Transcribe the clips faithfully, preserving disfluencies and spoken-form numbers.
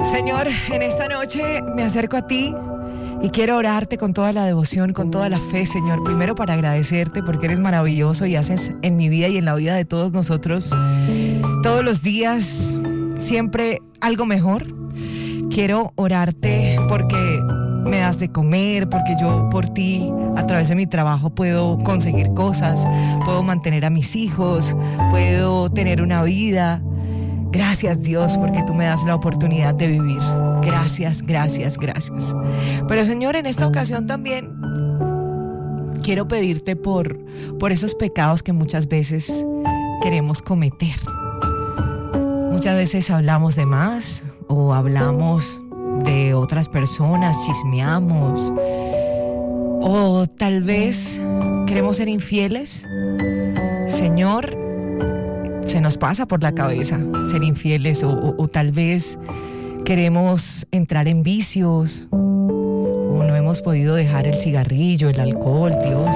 Señor, en esta noche me acerco a ti y quiero orarte con toda la devoción, con toda la fe, Señor. Primero para agradecerte porque eres maravilloso y haces en mi vida y en la vida de todos nosotros todos los días siempre algo mejor. Quiero orarte porque me das de comer, porque yo por ti a través de mi trabajo puedo conseguir cosas, puedo mantener a mis hijos, puedo tener una vida. Gracias, Dios, porque tú me das la oportunidad de vivir. Gracias, gracias, gracias. Pero, Señor, en esta ocasión también quiero pedirte por, por esos pecados que muchas veces queremos cometer. Muchas veces hablamos de más o hablamos de otras personas, chismeamos, o tal vez queremos ser infieles. Señor, se nos pasa por la cabeza ser infieles o, o, o tal vez queremos entrar en vicios o no hemos podido dejar el cigarrillo, el alcohol, Dios.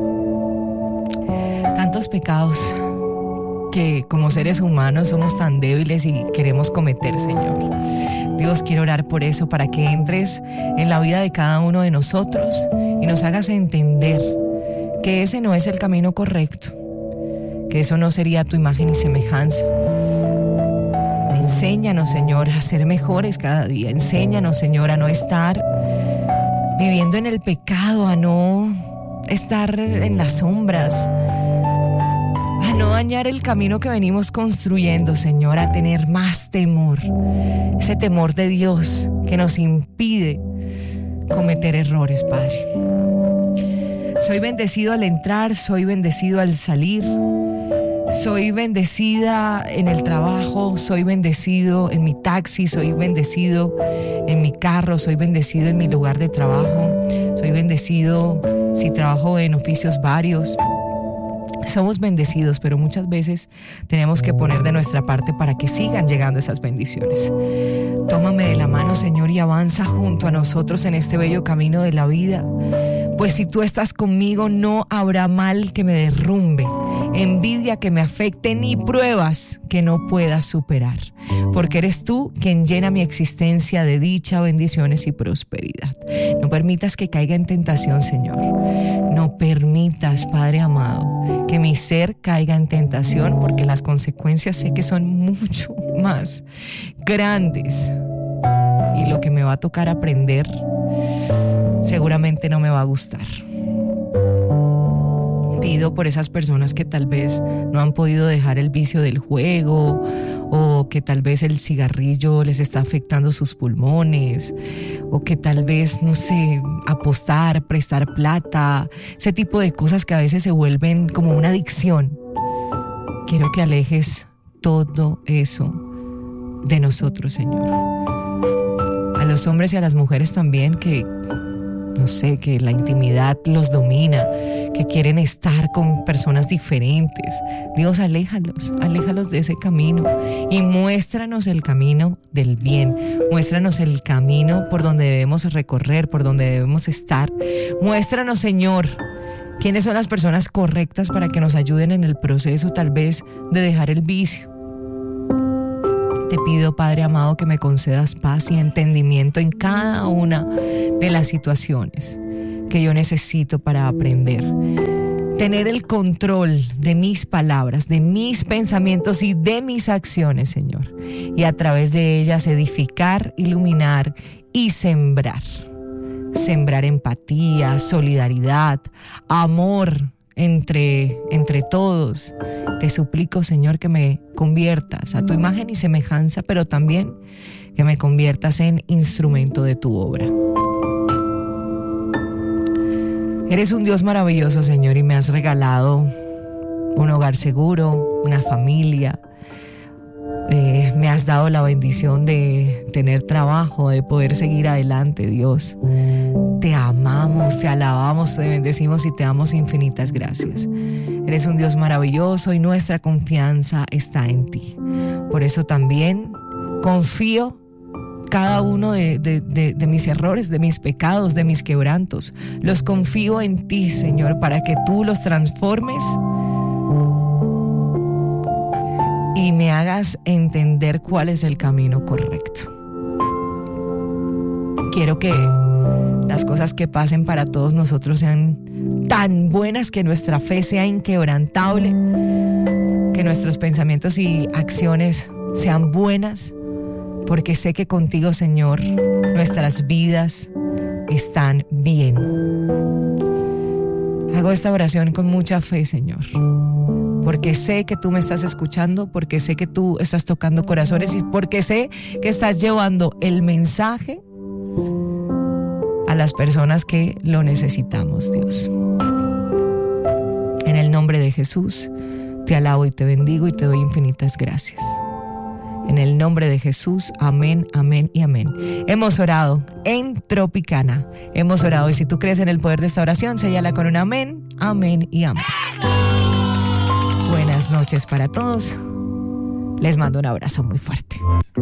Tantos pecados que como seres humanos somos tan débiles y queremos cometer, Señor. Dios, quiero orar por eso, para que entres en la vida de cada uno de nosotros y nos hagas entender que ese no es el camino correcto, que eso no sería tu imagen y semejanza. Enséñanos, Señor, a ser mejores cada día. Enséñanos, Señor, a no estar viviendo en el pecado, a no estar en las sombras, a no dañar el camino que venimos construyendo, Señor, a tener más temor, ese temor de Dios que nos impide cometer errores, Padre. Soy bendecido al entrar, soy bendecido al salir, soy bendecida en el trabajo, soy bendecido en mi taxi, soy bendecido en mi carro, soy bendecido en mi lugar de trabajo, soy bendecido si trabajo en oficios varios. Somos bendecidos, pero muchas veces tenemos que poner de nuestra parte para que sigan llegando esas bendiciones. Tómame de la mano, Señor, y avanza junto a nosotros en este bello camino de la vida. Pues si tú estás conmigo, no habrá mal que me derrumbe, envidia que me afecte, ni pruebas que no pueda superar. Porque eres tú quien llena mi existencia de dicha, bendiciones y prosperidad. No permitas que caiga en tentación, Señor. No permitas, Padre amado, que mi ser caiga en tentación, porque las consecuencias sé que son mucho más grandes. Y lo que me va a tocar aprender seguramente no me va a gustar. Pido por esas personas que tal vez no han podido dejar el vicio del juego, o que tal vez el cigarrillo les está afectando sus pulmones, o que tal vez, no sé, apostar, prestar plata, ese tipo de cosas que a veces se vuelven como una adicción. Quiero que alejes todo eso de nosotros, Señor. A los hombres y a las mujeres también que, no sé, que la intimidad los domina, que quieren estar con personas diferentes. Dios, aléjalos, aléjalos de ese camino y muéstranos el camino del bien. Muéstranos el camino por donde debemos recorrer, por donde debemos estar. Muéstranos, Señor, quiénes son las personas correctas para que nos ayuden en el proceso, tal vez, de dejar el vicio. Te pido, Padre amado, que me concedas paz y entendimiento en cada una de las situaciones que yo necesito para aprender. Tener el control de mis palabras, de mis pensamientos y de mis acciones, Señor. Y a través de ellas edificar, iluminar y sembrar. Sembrar empatía, solidaridad, amor entre, entre todos. Te suplico, Señor, que me conviertas a tu imagen y semejanza, pero también que me conviertas en instrumento de tu obra. Eres un Dios maravilloso, Señor, y me has regalado un hogar seguro, una familia. Eh, me has dado la bendición de tener trabajo, de poder seguir adelante, Dios. Te amamos, te alabamos, te bendecimos y te damos infinitas gracias. Eres un Dios maravilloso y nuestra confianza está en ti. Por eso también confío cada uno de, de, de, de mis errores, de mis pecados, de mis quebrantos. Los confío en ti, Señor, para que tú los transformes y me hagas entender cuál es el camino correcto. Quiero que las cosas que pasen para todos nosotros sean tan buenas, que nuestra fe sea inquebrantable, que nuestros pensamientos y acciones sean buenas, porque sé que contigo, Señor, nuestras vidas están bien. Hago esta oración con mucha fe, Señor, porque sé que tú me estás escuchando, porque sé que tú estás tocando corazones y porque sé que estás llevando el mensaje a las personas que lo necesitamos, Dios. En el nombre de Jesús, te alabo y te bendigo y te doy infinitas gracias. En el nombre de Jesús, amén, amén y amén. Hemos orado en Tropicana. Hemos orado, y si tú crees en el poder de esta oración, séllala con un amén, amén y amén. Buenas noches para todos. Les mando un abrazo muy fuerte.